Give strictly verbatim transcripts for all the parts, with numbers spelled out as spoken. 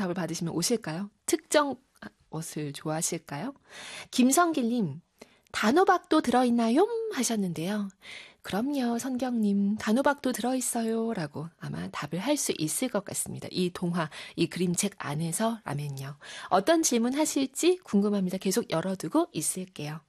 답을 받으시면 오실까요? 특정 옷을 좋아하실까요? 김성길님, 단호박도 들어있나요? 하셨는데요. 그럼요, 선경님. 단호박도 들어있어요. 라고 아마 답을 할 수 있을 것 같습니다. 이 동화, 이 그림책 안에서라면요. 어떤 질문 하실지 궁금합니다. 계속 열어두고 있을게요.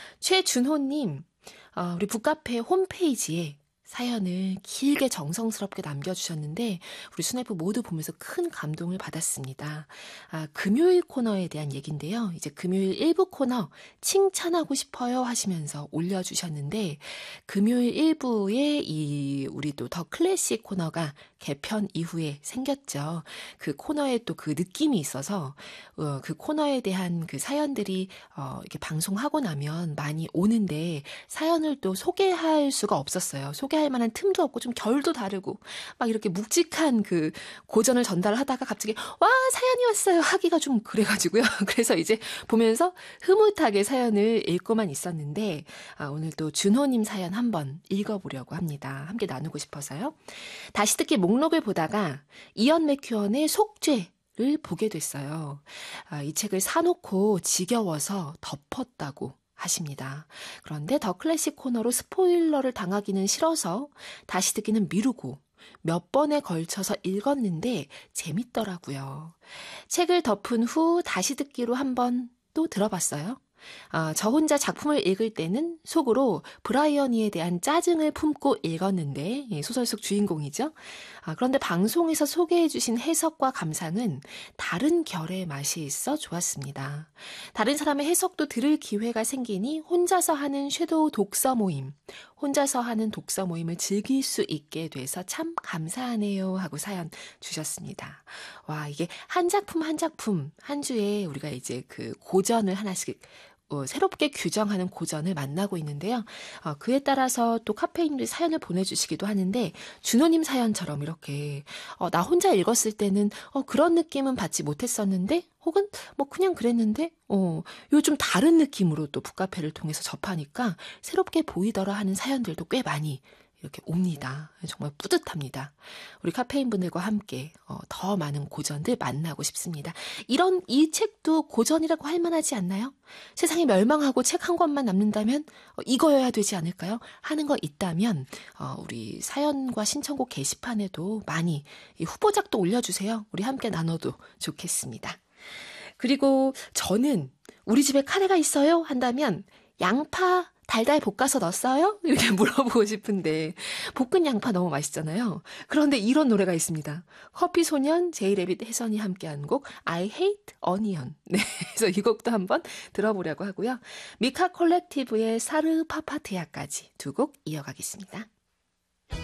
최준호님, 어, 우리 북카페 홈페이지에 사연을 길게 정성스럽게 남겨주셨는데 우리 수뇌부 모두 보면서 큰 감동을 받았습니다. 아, 금요일 코너에 대한 얘기인데요. 이제 금요일 일부 코너 칭찬하고 싶어요 하시면서 올려주셨는데 금요일 일부에 이 우리 또 더 클래식 코너가 개편 이후에 생겼죠. 그 코너에 또 그 느낌이 있어서 어, 그 코너에 대한 그 사연들이 어, 이렇게 방송하고 나면 많이 오는데 사연을 또 소개할 수가 없었어요. 소개 할 만한 틈도 없고 좀 결도 다르고 막 이렇게 묵직한 그 고전을 전달하다가 갑자기 와 사연이 왔어요 하기가 좀 그래가지고요. 그래서 이제 보면서 흐뭇하게 사연을 읽고만 있었는데 아, 오늘 또 준호님 사연 한번 읽어보려고 합니다. 함께 나누고 싶어서요. 다시 듣기 목록을 보다가 이언 맥큐언의 속죄를 보게 됐어요. 아, 이 책을 사놓고 지겨워서 덮었다고 하십니다. 그런데 더 클래식 코너로 스포일러를 당하기는 싫어서 다시 듣기는 미루고 몇 번에 걸쳐서 읽었는데 재밌더라고요. 책을 덮은 후 다시 듣기로 한번 또 들어봤어요. 아, 저 혼자 작품을 읽을 때는 속으로 브라이언이에 대한 짜증을 품고 읽었는데 소설 속 주인공이죠. 아, 그런데 방송에서 소개해 주신 해석과 감상은 다른 결의 맛이 있어 좋았습니다. 다른 사람의 해석도 들을 기회가 생기니 혼자서 하는 섀도우 독서 모임, 혼자서 하는 독서 모임을 즐길 수 있게 돼서 참 감사하네요 하고 사연 주셨습니다. 와, 이게 한 작품 한 작품 한 주에 우리가 이제 그 고전을 하나씩 어, 새롭게 규정하는 고전을 만나고 있는데요. 어, 그에 따라서 또 카페인들이 사연을 보내주시기도 하는데 준호님 사연처럼 이렇게 어, 나 혼자 읽었을 때는 어, 그런 느낌은 받지 못했었는데 혹은 뭐 그냥 그랬는데 어, 요 좀 다른 느낌으로 또 북카페를 통해서 접하니까 새롭게 보이더라 하는 사연들도 꽤 많이 이렇게 옵니다. 정말 뿌듯합니다. 우리 카페인 분들과 함께 어, 더 많은 고전들 만나고 싶습니다. 이런 이 책도 고전이라고 할 만하지 않나요? 세상이 멸망하고 책 한 권만 남는다면 어, 이거여야 되지 않을까요? 하는 거 있다면 어, 우리 사연과 신청곡 게시판에도 많이 이 후보작도 올려주세요. 우리 함께 나눠도 좋겠습니다. 그리고 저는 우리 집에 카레가 있어요? 한다면 양파 달달 볶아서 넣었어요? 이렇게 물어보고 싶은데 볶은 양파 너무 맛있잖아요. 그런데 이런 노래가 있습니다. 커피소년, 제이레빗, 혜선이 함께한 곡 I Hate Onion. 네, 그래서 이 곡도 한번 들어보려고 하고요. 미카 콜렉티브의 사르 파파티아까지 두 곡 이어가겠습니다.